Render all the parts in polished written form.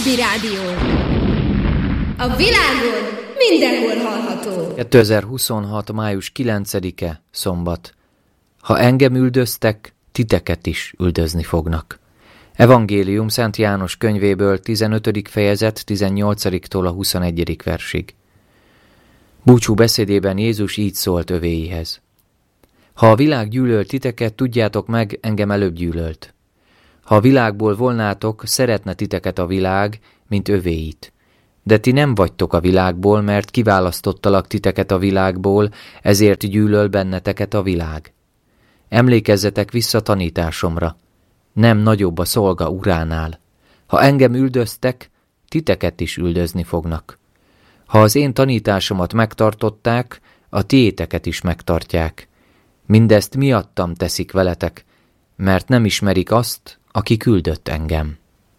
Hobby Rádió. A világon mindenhol hallható. 2026. május 9-e, szombat. Ha engem üldöztek, titeket is üldözni fognak. Evangélium Szent János könyvéből 15. fejezet 18-tól a 21. versig. Búcsú beszédében Jézus így szólt övéihez. Ha a világ gyűlölt titeket, tudjátok meg, engem előbb gyűlölt. Ha a világból volnátok, szeretne titeket a világ, mint övéit. De ti nem vagytok a világból, mert kiválasztottalak titeket a világból, ezért gyűlöl benneteket a világ. Emlékezzetek vissza tanításomra. Nem nagyobb a szolga uránál. Ha engem üldöztek, titeket is üldözni fognak. Ha az én tanításomat megtartották, a tiéteket is megtartják. Mindezt miattam teszik veletek, mert nem ismerik azt, aki küldött engem.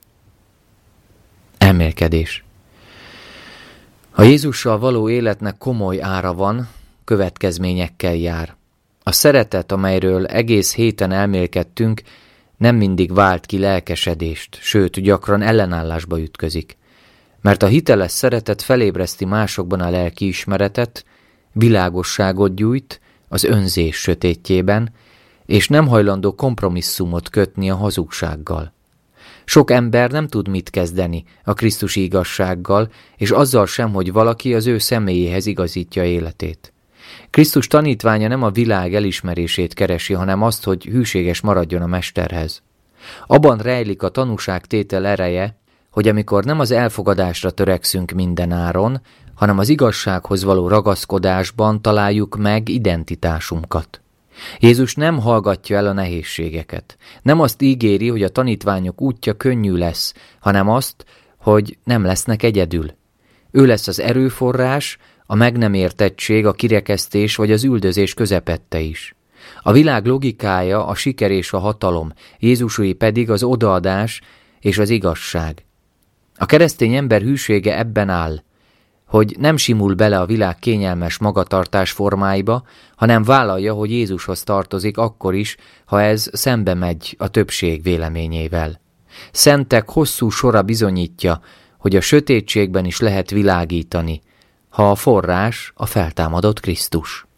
Elmélkedés. A Jézussal való életnek komoly ára van, következményekkel jár. A szeretet, amelyről egész héten elmélkedtünk, nem mindig vált ki lelkesedést, sőt, gyakran ellenállásba ütközik. Mert a hiteles szeretet felébreszti másokban a lelkiismeretet, világosságot gyújt az önzés sötétjében, és nem hajlandó kompromisszumot kötni a hazugsággal. Sok ember nem tud mit kezdeni a krisztusi igazsággal, és azzal sem, hogy valaki az ő személyéhez igazítja életét. Krisztus tanítványa nem a világ elismerését keresi, hanem azt, hogy hűséges maradjon a mesterhez. Abban rejlik a tanúságtétel ereje, hogy amikor nem az elfogadásra törekszünk mindenáron, hanem az igazsághoz való ragaszkodásban találjuk meg identitásunkat. Jézus nem hallgatja el a nehézségeket. Nem azt ígéri, hogy a tanítványok útja könnyű lesz, hanem azt, hogy nem lesznek egyedül. Ő lesz az erőforrás, a meg nem értettség, a kirekesztés vagy az üldözés közepette is. A világ logikája a siker és a hatalom, Jézusé pedig az odaadás és az igazság. A keresztény ember hűsége ebben áll, hogy nem simul bele a világ kényelmes magatartás formáiba, hanem vállalja, hogy Jézushoz tartozik akkor is, ha ez szembe megy a többség véleményével. Szentek hosszú sora bizonyítja, hogy a sötétségben is lehet világítani, ha a forrás a feltámadott Krisztus.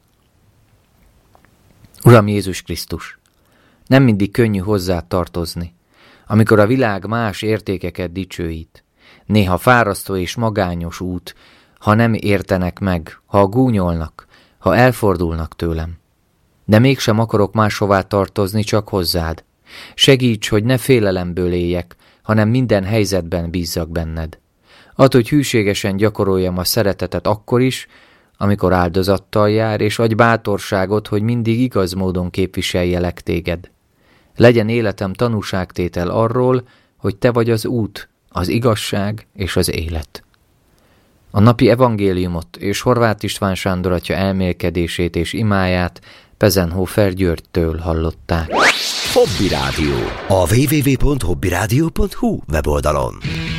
Uram Jézus Krisztus, nem mindig könnyű hozzá tartozni, amikor a világ más értékeket dicsőít. Néha fárasztó és magányos út, ha nem értenek meg, ha gúnyolnak, ha elfordulnak tőlem. De mégsem akarok máshová tartozni, csak hozzád. Segíts, hogy ne félelemből éljek, hanem minden helyzetben bízzak benned. Add, hogy hűségesen gyakoroljam a szeretetet akkor is, amikor áldozattal jár, és adj bátorságot, hogy mindig igaz módon képviseljelek téged. Legyen életem tanúságtétel arról, hogy te vagy az út, az igazság és az élet. A napi evangéliumot és Horváth István Sándor atya elmélkedését és imáját Pezenhofer Györgytől hallották. Hobby Rádió. A www.hobbyradio.hu weboldalon.